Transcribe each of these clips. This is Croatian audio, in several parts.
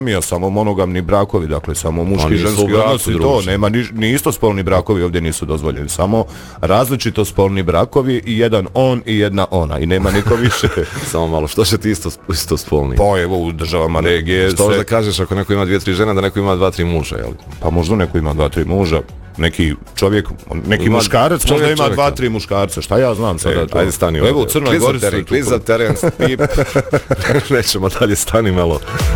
samo monogamni brakovi, dakle samo muški i ženski odnosi, to nema ni istospolni brakovi ovdje nisu dozvoljeni, samo različito spolni brakovi i jedan on i jedna ona i nema niko više. Samo malo, što će ti istospolni? Pa evo u državama regije. Što da kažeš ako neko ima 2-3 žena da neko ima 2-3 muža, jel? Pa možda neko ima 2-3 muža. Neki čovjek, neki muškarac možda ima 2-3 muškarca, šta ja znam sada to. Ajde stani ovdje. Evo u Crnoj Gori su... Kliza teren, pip. Nećemo dalje, stani malo.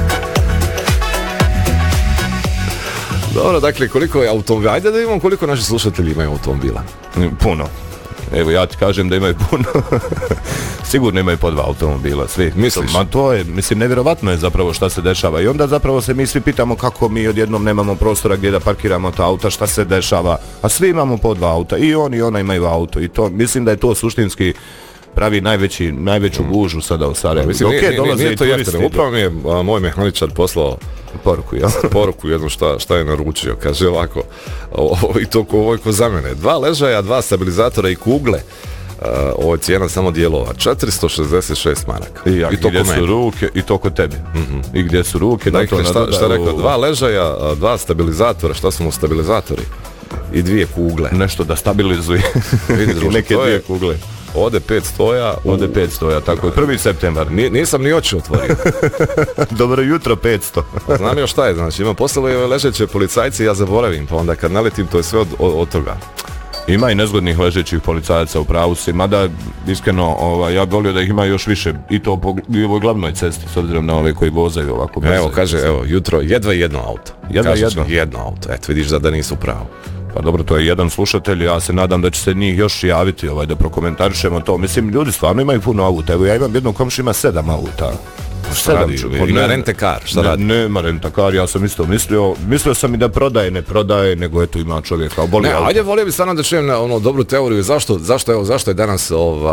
Dobro, dakle, koliko je automobila? Ajde da vidimo koliko naši slušatelji imaju automobila. Puno. Evo ja ti kažem da imaju puno. Sigurno imaju po 2 automobila, svi. Misliš? Ma to je, mislim, nevjerovatno je zapravo šta se dešava. I onda zapravo se mi svi pitamo kako mi odjednom nemamo prostora gdje da parkiramo ta auta, šta se dešava. A svi imamo po 2 auta. I on i ona imaju auto. I to, mislim da je to suštinski pravi najveću gužu sada u Sarajevu. Mislim, nije to jeftino. Upravo mi je moj mehaničar poslao poruku jednu šta je naručio. Kaže ovako, i to ko za mene. 2 ležaja, 2 stabilizatora i kugle. Ovo je cijena samo dijelova. 466 maraka. I to gdje su ruke, i to kod tebi. I gdje su ruke. Dakle, šta rekao? 2 ležaja, 2 stabilizatora. Šta su mu stabilizatori? I 2 kugle. Nešto da stabilizuje. Vidi, druže, neke 2 kugle. Ode 5 stoja. Ode 5 stoja, tako je. 1. septembar. Nisam ni oči otvorio. Dobro jutro, 500. Znam još šta je, znači ima poslali ležeće policajci i ja zaboravim, pa onda kad naletim to je sve od toga. Ima i nezgodnih ležećih policajaca u pravu si, mada iskreno ja bih volio da ih ima još više i to po ovoj glavnoj cesti s obzirom na ove koji vozaju ovako brzo. Evo kaže, jutro jedva jedno auto. Jedno auto, eto vidiš da nisu u pravu. Pa dobro, to je jedan slušatelj, ja se nadam da će se njih još javiti da prokomentarišemo to. Mislim, ljudi stvarno imaju puno auta. Evo ja imam jednog komšija ima 7 auta. Šta radi? Ima rentekar, šta radi? Nema rentekar, ja sam isto mislio sam i da ne prodaje, nego eto ima čovjeka oboli auto. Ajde, volio bi stvarno da čujem dobru teoriju, zašto je danas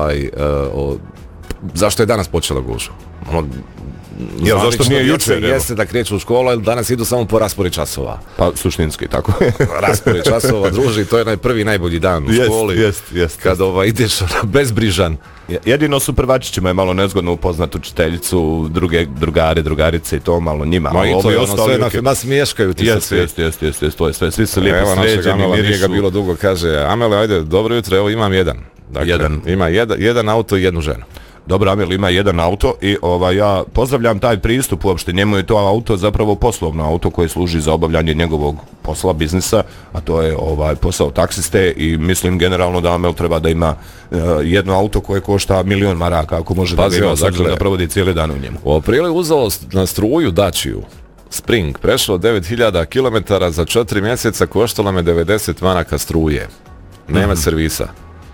zašto je danas počela gužva? Zašto nije jučer? Jeste da kreću u školu, ali danas idu samo po raspored časova. Pa suštinski, tako. Raspored časova, druži, to je prvi najbolji dan u školi. Jest. Kad ideš bezbrižan. Jedino su prvačićima je malo nezgodno upoznat učiteljicu, drugarice i to malo njima. Ma i to je sve na filma smješkaju ti sa svi. Jest, to je sve. Svi su lijepo sređeni, mirišu. Nije ga bilo dugo, kaže, Amele, ajde, dobro jutro, evo imam jedan. Dakle, ima jedan auto i jednu ženu. Dobro, Amel ima jedan auto i ja pozdravljam taj pristup uopšte. Njemu je to auto zapravo poslovno auto koje služi za obavljanje njegovog posla, biznisa, a to je posao taksiste i mislim generalno da Amel treba da ima jedno auto koje košta 1.000.000 maraka ako može da ga ima da provodi cijeli dan u njemu. U aprilu je uzelo na struju Dačiju Spring, prešlo 9.000 km za 4 mjeseca, koštalo me 90 maraka struje. Nema servisa.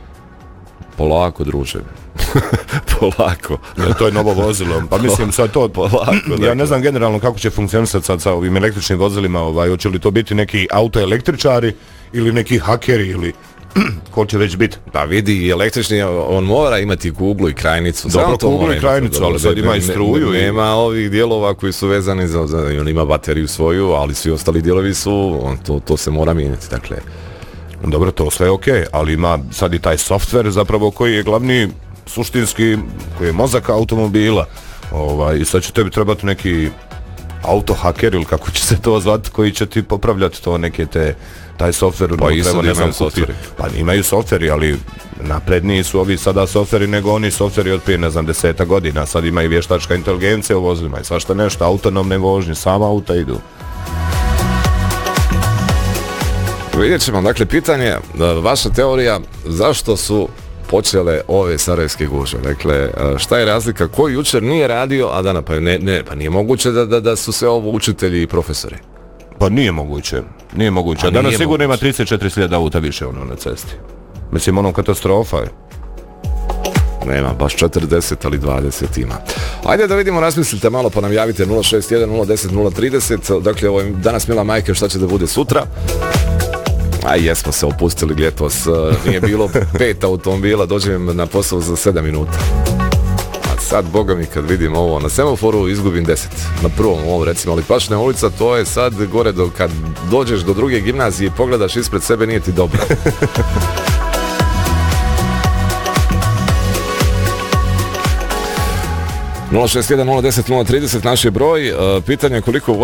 Polako, druže. Polako. To je novo vozilo. Pa mislim sad to polako. Ja ne znam generalno kako će funkcionisati sad sa ovim električnim vozilima, hoće li to biti neki autoelektričari ili neki hakeri ili ko će već biti. Pa vidi, električni, on mora imati kuglu i krajnicu. Dobro, kuglu i krajnicu, ali sad ima i struju. Nema ovih dijelova koji su vezani za on ima bateriju svoju, ali svi ostali dijelovi su, to se mora mijenjati, dakle. Dobro, to sve je okej, ali ima sad i taj softver zapravo koji je glavni suštinski, koji je mozak automobila. I sad će tebi trebati neki autohaker ili kako će se to zvati, koji će ti popravljati to neke taj softver. Pa isto da imaju softveri. Pa imaju softveri, ali napredniji su ovi sada softveri nego oni softveri od prije 10 godina. Sad ima i vještačka inteligencija u vozilima i svašta nešto, autonomne vožnje, sama auta idu. Vidjet ćemo, dakle, pitanje, vaša teorija, zašto su počele ove sarajevske gužve? Dakle, šta je razlika? Ko jučer nije radio, a danas, pa nije moguće da su sve ovo učitelji i profesori? Pa nije moguće. A danas sigurno ima 34.000 auta više na cesti. Mislim, katastrofa je. Nema, baš 40, ali 20 ima. Ajde da vidimo, razmislite malo, pa nam javite 061 010 030. Dakle, ovo je danas mila majke, šta će da bude sutra? Jesmo se opustili ljetos, nije bilo 5 automobila, dođem na posao za 7 minuta. A sad, boga mi, kad vidim ovo na semaforu, izgubim 10. Na prvom ovo, recimo, ali Pašna ulica, to je sad gore, kad dođeš do druge gimnazije i pogledaš ispred sebe, nije ti dobro. 061 010 030, naš je broj. Pitanje je koliko